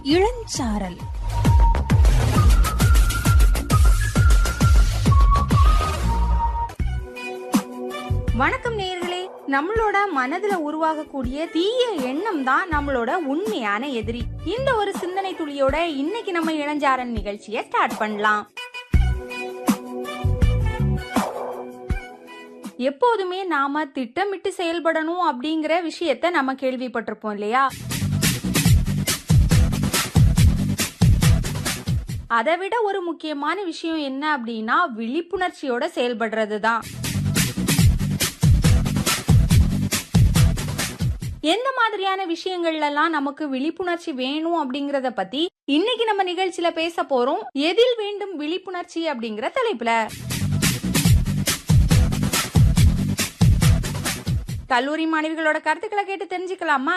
இளஞ்சாரல். வணக்கம் நேயர்களே. நம்மளோட மனதுல உருவாகக்கூடிய தீய எண்ணம் தான் நம்மளோட உண்மையான எதிரி. இந்த ஒரு சிந்தனை துளியோட இன்னைக்கு நம்ம இளஞ்சாரல் நிகழ்ச்சியை ஸ்டார்ட் பண்ணலாம். எப்போதுமே நாம திட்டமிட்டு செயல்படணும் அப்படிங்கிற விஷயத்த நம்ம கேள்விப்பட்டிருப்போம் இல்லையா? அதை விட ஒரு முக்கியமான விஷயம் என்ன அப்படின்னா விழிப்புணர்ச்சியோட செயல்படுறது தான். எந்த மாதிரியான விஷயங்கள்லாம் நமக்கு விழிப்புணர்ச்சி வேணும் அப்படிங்கறத பத்தி இன்னைக்கு நம்ம நிகழ்ச்சியில பேச போறோம். எதில் வேண்டும் விழிப்புணர்ச்சி அப்படிங்கிற தலைப்புல. கல்லூரி மாணவிகளோட கருத்துக்களை கேட்டு தெரிஞ்சுக்கலாமா?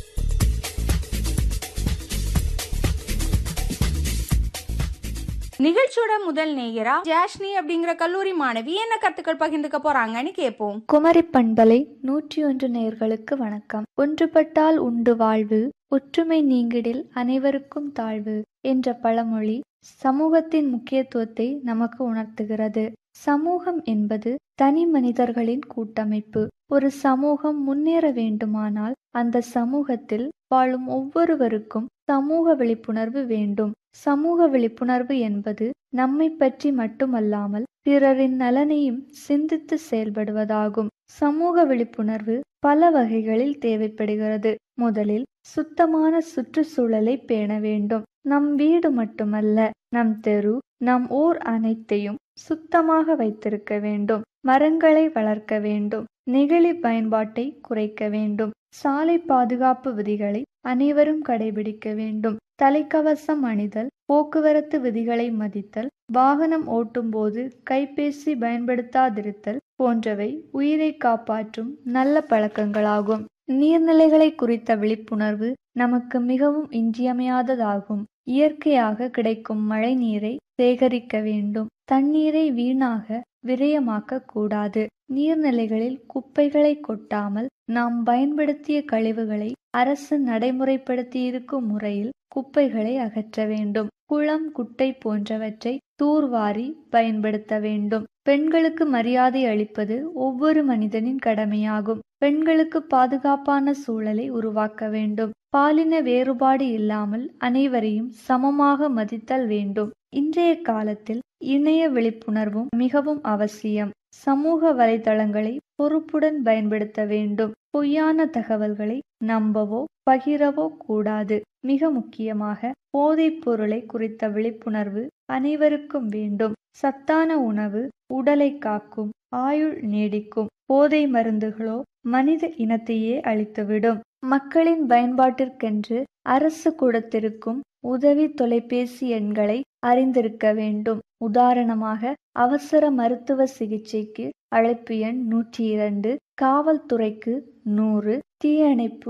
நிகழ்ச்சியோட முதல் நேயரா ஜாஷ்னி அப்படிங்கிற கல்லூரி மாணவி என்ன கருத்துக்கள் பகிர்ந்துக்க போறாங்கன்னு கேட்போம். குமரி பண்பலை 101 நேயர்களுக்கு வணக்கம். ஒன்றுபட்டால் உண்டு வாழ்வு, ஒற்றுமை நீங்கிடில் அனைவருக்கும் தாழ்வு என்ற பழமொழி சமூகத்தின் முக்கியத்துவத்தை நமக்கு உணர்த்துகிறது. சமூகம் என்பது தனி மனிதர்களின் கூட்டமைப்பு. ஒரு சமூகம் முன்னேற வேண்டுமானால் அந்த சமூகத்தில் வாழும் ஒவ்வொருவருக்கும் சமூக விழிப்புணர்வு வேண்டும். சமூக விழிப்புணர்வு என்பது நம்மை பற்றி மட்டுமல்லாமல் பிறரின் நலனையும் சிந்தித்து செயல்படுவதாகும். சமூக விழிப்புணர்வு பல வகைகளில் தேவைப்படுகிறது. முதலில் சுத்தமான சுற்றுச்சூழலை பேண வேண்டும். நம் வீடு மட்டுமல்ல, நம் தெரு, நம் ஊர் அனைத்தையும் சுத்தமாக வைத்திருக்க வேண்டும். மரங்களை வளர்க்க வேண்டும். நெகிழி பயன்பாட்டை குறைக்க வேண்டும். சாலை பாதுகாப்பு விதிகளை அனைவரும் கடைபிடிக்க வேண்டும். தலைக்கவசம் அணிதல், போக்குவரத்து விதிகளை மதித்தல், வாகனம் ஓட்டும் போது கைபேசி பயன்படுத்தாதிருத்தல் போன்றவை உயிரை காப்பாற்றும் நல்ல பழக்கங்களாகும். நீர்நிலைகளை குறித்த விழிப்புணர்வு நமக்கு மிகவும் இன்றியமையாததாகும். இயற்கையாக கிடைக்கும் மழை நீரை சேகரிக்க வேண்டும். தண்ணீரை வீணாக விரயமாக்க கூடாது. நீர்நிலைகளில் குப்பைகளை கொட்டாமல் நாம் பயன்படுத்திய கழிவுகளை அரசு நடைமுறைப்படுத்தியிருக்கும் முறையில் குப்பைகளை அகற்ற வேண்டும். குளம், குட்டை போன்றவற்றை தூர்வாரி பயன்படுத்த வேண்டும். பெண்களுக்கு மரியாதை அளிப்பது ஒவ்வொரு மனிதனின் கடமையாகும். பெண்களுக்கு பாதுகாப்பான சூழலை உருவாக்க வேண்டும். பாலின வேறுபாடு இல்லாமல் அனைவரையும் சமமாக மதித்தல் வேண்டும். இன்றைய காலத்தில் இணைய விழிப்புணர்வும் மிகவும் அவசியம். சமூக வலைதளங்களை பொறுப்புடன் பயன்படுத்த வேண்டும். பொய்யான தகவல்களை நம்பவோ பகிரவோ கூடாது. மிக முக்கியமாக போதைப் பொருளை குறித்த விழிப்புணர்வு அனைவருக்கும் வேண்டும். சத்தான உணவு உடலை காக்கும், ஆயுள் நீடிக்கும். போதை மருந்துகளோ மனித இனத்தையே அழித்துவிடும். மக்களின் பயன்பாட்டிற்கென்று அரசு கொடுத்திருக்கும் உதவி தொலைபேசி எண்களை அறிந்திருக்க வேண்டும். உதாரணமாக அவசர மருத்துவ சிகிச்சைக்கு அழைப்பு எண் 102, காவல்துறைக்கு 100, தீயணைப்பு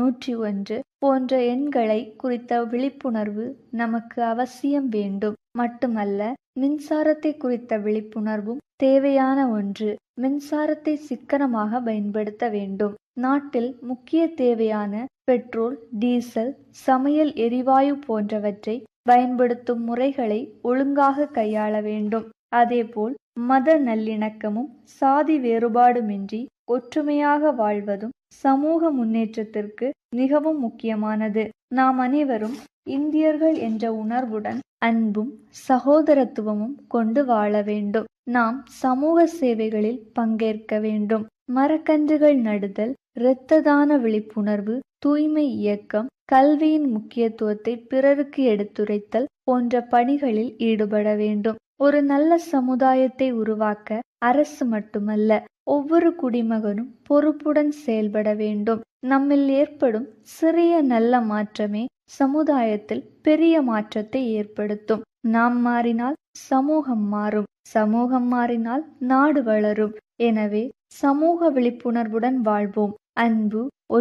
101 போன்ற எண்களை குறித்த விழிப்புணர்வு நமக்கு அவசியம் வேண்டும். மட்டுமல்ல, மின்சாரத்தை குறித்த விழிப்புணர்வும் தேவையான ஒன்று. மின்சாரத்தை சிக்கனமாக பயன்படுத்த வேண்டும். நாட்டில் முக்கிய தேவையான பெட்ரோல், டீசல், சமையல் எரிவாயு போன்றவற்றை பயன்படுத்தும் முறைகளை ஒழுங்காக கையாள வேண்டும். அதேபோல் மத நல்லிணக்கமும் சாதி வேறுபாடுமின்றி ஒற்றுமையாக வாழ்வதும் சமூக முன்னேற்றத்திற்கு மிகவும் முக்கியமானது. நாம் அனைவரும் இந்தியர்கள் என்ற உணர்வுடன் அன்பும் சகோதரத்துவமும் கொண்டு வாழ வேண்டும். நாம் சமூக சேவைகளில் பங்கேற்க வேண்டும். மரக்கன்றுகள் நடுதல், இரத்த தான விழிப்புணர்வு, தூய்மை இயக்கம், கல்வியின் முக்கியத்துவத்தை பிறருக்கு எடுத்துரைத்தல் போன்ற பணிகளில் ஈடுபட வேண்டும். ஒரு நல்ல சமுதாயத்தை உருவாக்க அரசு மட்டுமல்ல, ஒவ்வொரு குடிமகனும் பொறுப்புடன் செயல்பட வேண்டும். நம்மில் ஏற்படும் சிறிய நல்ல மாற்றமே சமுதாயத்தில் பெரிய மாற்றத்தை ஏற்படுத்தும். நாம் மாறினால் சமூகம் மாறும். சமூகம் மாறினால் நாடு வளரும். எனவே சமூக விழிப்புணர்வுடன் வாழ்வோம். அன்பு,